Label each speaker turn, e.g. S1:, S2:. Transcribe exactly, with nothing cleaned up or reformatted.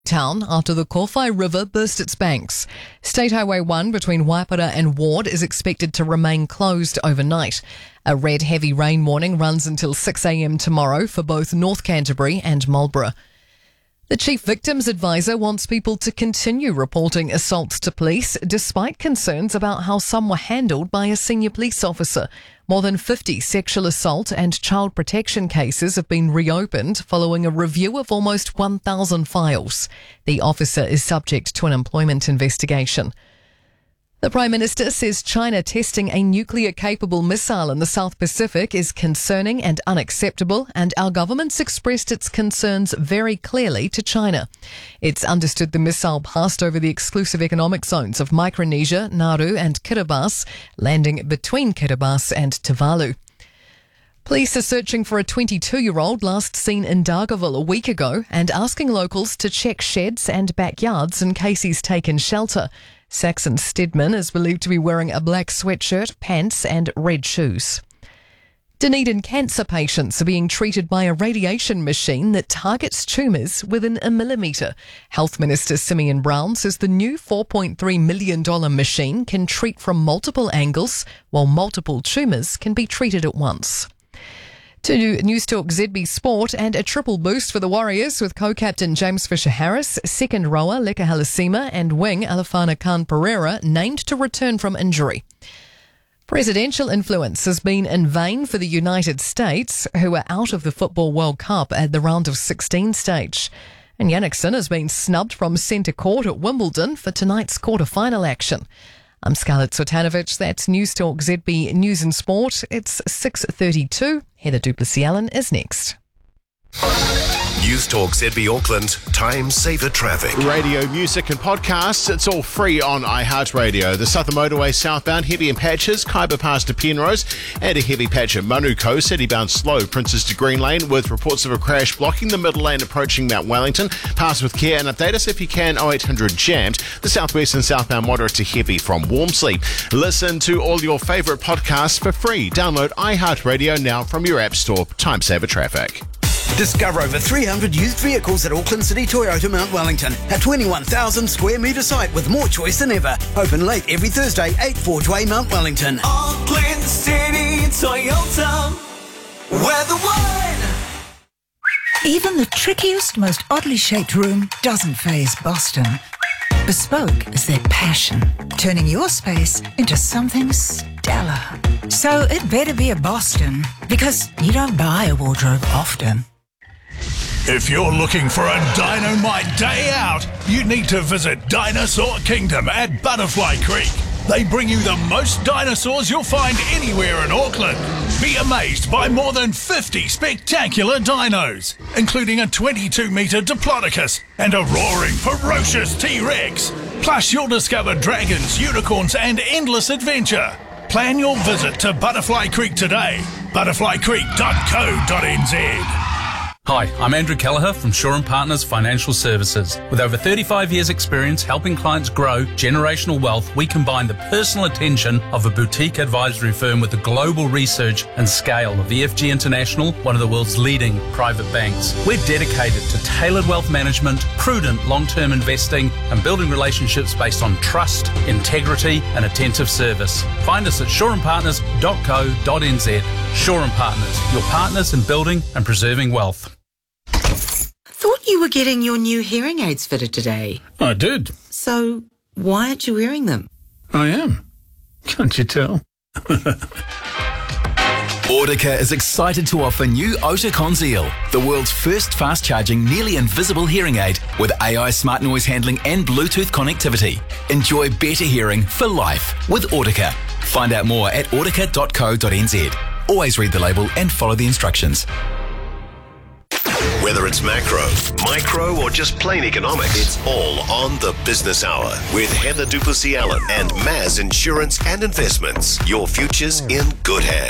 S1: town after the Kowhai River burst its banks. State Highway one between Waipara and Ward is expected to remain closed overnight. A red heavy rain warning runs until six a.m. tomorrow for both North Canterbury and Marlborough. The Chief Victims Advisor wants people to continue reporting assaults to police despite concerns about how some were handled by a senior police officer. More than fifty sexual assault and child protection cases have been reopened following a review of almost one thousand files. The officer is subject to an employment investigation. The Prime Minister says China testing a nuclear-capable missile in the South Pacific is concerning and unacceptable, and our government's expressed its concerns very clearly to China. It's understood the missile passed over the exclusive economic zones of Micronesia, Nauru and Kiribati, landing between Kiribati and Tuvalu. Police are searching for a twenty-two-year-old last seen in Dargaville a week ago and asking locals to check sheds and backyards in case he's taken shelter. Saxon Stedman is believed to be wearing a black sweatshirt, pants and red shoes. Dunedin cancer patients are being treated by a radiation machine that targets tumours within a millimetre. Health Minister Simeon Brown says the new four point three million dollars machine can treat from multiple angles, while multiple tumours can be treated at once. To News Talk Z B Sport, and a triple boost for the Warriors with co-captain James Fisher-Harris, second rower Leka Halasima and wing Alafana Khan Pereira named to return from injury. Presidential influence has been in vain for the United States, who are out of the Football World Cup at the round of sixteen stage. And Yannickson has been snubbed from centre court at Wimbledon for tonight's quarter-final action. I'm Scarlett Swetanovic. That's News Talk Z B News and Sport. It's six thirty-two. Heather Duplessis-Allen is next.
S2: News Talk Z B Auckland, time saver traffic.
S3: Radio, music and podcasts, it's all free on iHeartRadio. The Southern Motorway southbound, heavy in patches, Kaiba Pass to Penrose, and a heavy patch at Manuko, citybound slow, Princes to Green Lane, with reports of a crash blocking the middle lane approaching Mount Wellington. Pass with care and update us if you can, oh eight hundred jammed. The southwest and southbound moderate to heavy from Walmsley. Listen to all your favourite podcasts for free. Download iHeartRadio now from your app store. Time saver traffic.
S4: Discover over three hundred used vehicles at Auckland City Toyota Mount Wellington, a twenty-one thousand square metre site with more choice than ever. Open late every Thursday, eight Forgeway, Mount Wellington.
S5: Auckland City Toyota, we're the one.
S6: Even the trickiest, most oddly shaped room doesn't faze Boston. Bespoke is their passion, turning your space into something stellar. So it better be a Boston, because you don't buy a wardrobe often.
S7: If you're looking for a dynamite day out, you need to visit Dinosaur Kingdom at Butterfly Creek. They bring you the most dinosaurs you'll find anywhere in Auckland. Be amazed by more than fifty spectacular dinos, including a twenty-two metre Diplodocus and a roaring, ferocious T-Rex. Plus, you'll discover dragons, unicorns and endless adventure. Plan your visit to Butterfly Creek today. butterfly creek dot co dot n z.
S8: Hi, I'm Andrew Kelleher from Shaw and Partners Financial Services. With over thirty-five years experience helping clients grow generational wealth, we combine the personal attention of a boutique advisory firm with the global research and scale of E F G International, one of the world's leading private banks. We're dedicated to tailored wealth management, prudent long-term investing, and building relationships based on trust, integrity, and attentive service. Find us at shaw and partners dot co dot n z. Shaw and Partners, your partners in building and preserving wealth.
S9: Thought you were getting your new hearing aids fitted today.
S10: I did.
S9: So, why aren't you wearing them?
S10: I am. Can't you tell?
S11: Audica is excited to offer new Ota Conceal, the world's first fast-charging, nearly invisible hearing aid with A I smart noise handling and Bluetooth connectivity. Enjoy better hearing for life with Audica. Find out more at audica dot co dot n z. Always read the label and follow the instructions.
S2: Whether it's macro, micro, or just plain economics, it's all on the Business Hour with Heather Duplessis-Allen and Maz Insurance and Investments. Your future's in good hands.